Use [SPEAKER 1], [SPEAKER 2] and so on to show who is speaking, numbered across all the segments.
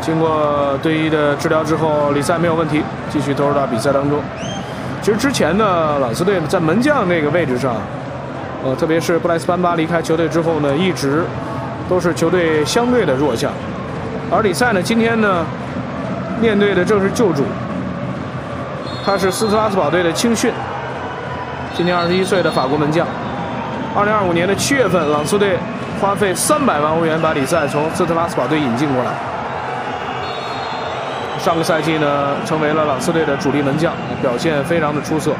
[SPEAKER 1] 经过队医的治疗之后，里塞没有问题，继续投入到比赛当中。其实之前呢，朗斯队在门将这个位置上，特别是布莱斯班巴离开球队之后呢，一直都是球队相对的弱项。而里塞呢，今天呢，面对的正是救主，他是斯特拉斯堡队的青训，今年21岁的法国门将。2025年的7月份，朗斯队花费300万欧元把里塞从斯特拉斯堡队引进过来。上个赛季呢，成为了朗斯队的主力门将，表现非常的出色。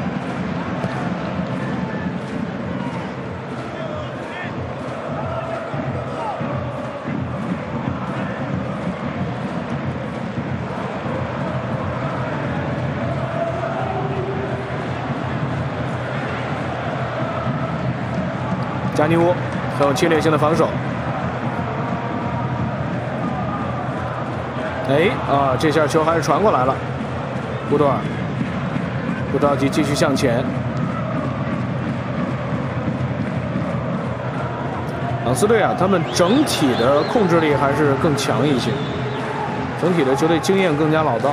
[SPEAKER 1] 加尼乌很有侵略性的防守。这下球还是传过来了。乌多尔不着急，继续向前。朗斯队啊，他们整体的控制力还是更强一些，整体的球队经验更加老道。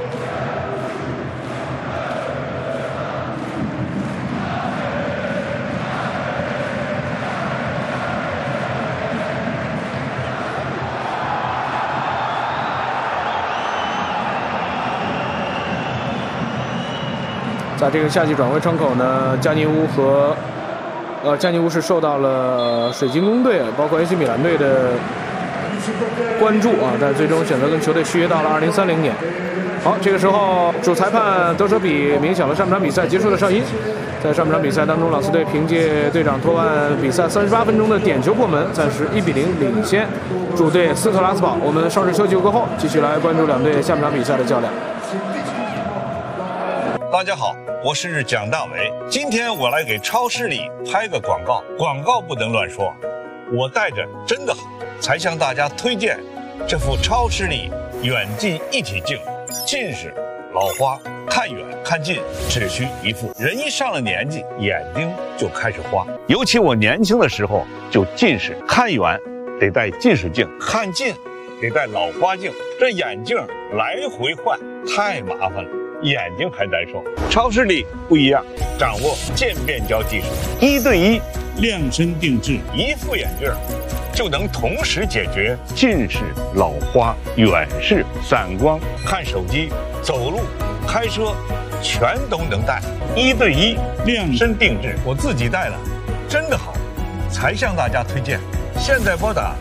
[SPEAKER 1] 在这个夏季转会窗口呢，加尼乌是受到了水晶宫队，包括 AC 米兰队的关注啊，但最终选择跟球队续约到了2030年。好，这个时候主裁判德舍比鸣响了上半场比赛结束的哨音。在上半场比赛当中，朗斯队凭借队长托万比赛38分钟的点球破门，暂时1-0领先主队斯特拉斯堡。我们稍事休息过后，继续来关注两队下半场比赛的较量。
[SPEAKER 2] 大家好，我是蒋大为。今天我来给超市里拍个广告，广告不能乱说。我带着真的好，才向大家推荐这副超视力远近一体镜。近视、老花、看远看近只需一副。人一上了年纪，眼睛就开始花。尤其我年轻的时候就近视，看远得戴近视镜，看近得戴老花镜，这眼镜来回换太麻烦了。眼睛还难受，超视力不一样，掌握渐变焦技术，1对1量身定制，一副眼镜就能同时解决近视、老花、远视、散光、看手机、走路、开车，全都能戴。1对1量身定制，我自己戴了，真的好，才向大家推荐。现在拨打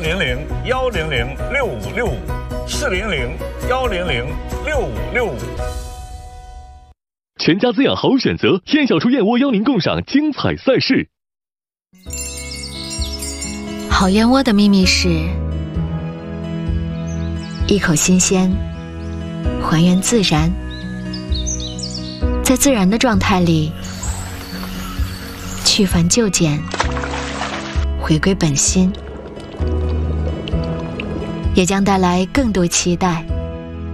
[SPEAKER 2] 400-100-6565，400-100-6565。
[SPEAKER 3] 全家滋养好选择，燕小厨燕窝邀您共赏精彩赛事。
[SPEAKER 4] 好燕窝的秘密是一口新鲜，还原自然，在自然的状态里去繁就简，回归本心，也将带来更多期待。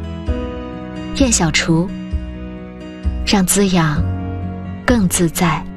[SPEAKER 4] 燕小厨，让滋养更自在。